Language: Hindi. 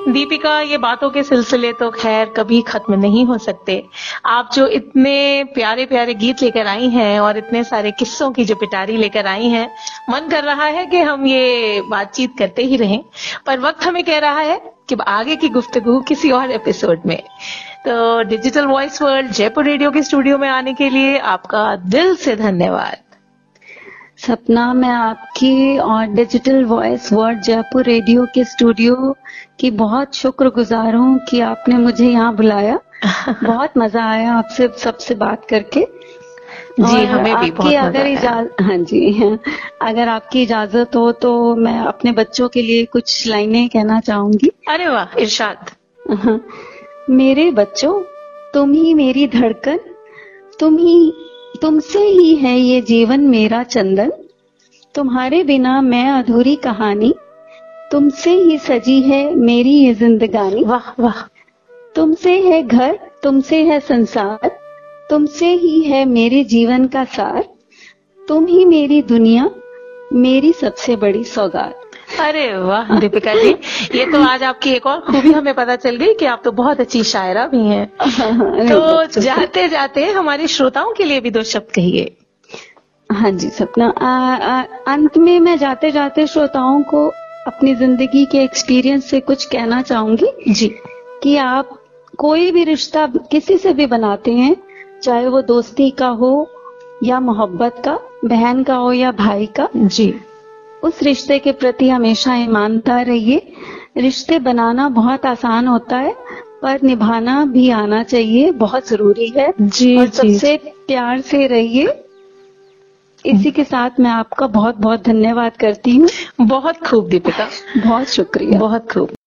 दीपिका, ये बातों के सिलसिले तो खैर कभी खत्म नहीं हो सकते। आप जो इतने प्यारे प्यारे गीत लेकर आई हैं और इतने सारे किस्सों की जो पिटारी लेकर आई हैं, मन कर रहा है कि हम ये बातचीत करते ही रहें, पर वक्त हमें कह रहा है कि आगे की गुफ्तगू किसी और एपिसोड में। तो digital voice world Jaipur radio के स्टूडियो में आने के लिए आपका दिल से धन्यवाद। सपना, मैं आपकी और digital voice world Jaipur radio के स्टूडियो की बहुत शुक्रगुजार हूँ कि आपने मुझे यहाँ बुलाया। बहुत मजा आया आपसे सबसे बात करके। जी, हमें भी बहुत मजा आया। हाँ जी, अगर आपकी इजाजत हो तो मैं अपने बच्चों के लिए कुछ लाइनें कहना चाहूंगी। अरे वाह, इरशाद। मेरे बच्चों, तुम ही मेरी धड़कन, तुमसे ही है ये जीवन मेरा चंदन, तुम्हारे बिना मैं अधूरी कहानी, तुमसे ही सजी है मेरी ये जिंदगानी। वाह वाह। तुमसे है घर, तुमसे है संसार, तुमसे ही है मेरे जीवन का सार, तुम ही मेरी दुनिया, मेरी सबसे बड़ी सौगात। अरे वाह दीपिका जी, ये तो आज आपकी एक और खूबी हमें पता चल गई कि आप तो बहुत अच्छी शायरा भी हैं। तो जाते जाते हमारे श्रोताओं के लिए भी दो शब्द कहिए। हाँ जी सपना, अंत में मैं जाते जाते श्रोताओं को अपनी जिंदगी के एक्सपीरियंस से कुछ कहना चाहूंगी जी, कि आप कोई भी रिश्ता किसी से भी बनाते हैं, चाहे वो दोस्ती का हो या मोहब्बत का, बहन का हो या भाई का जी, उस रिश्ते के प्रति हमेशा ईमानदार रहिए। रिश्ते बनाना बहुत आसान होता है, पर निभाना भी आना चाहिए, बहुत जरूरी है जी। और सबसे प्यार से रहिए। इसी के साथ मैं आपका बहुत बहुत धन्यवाद करती हूँ। बहुत खूब दीपिका, बहुत शुक्रिया। बहुत खूब।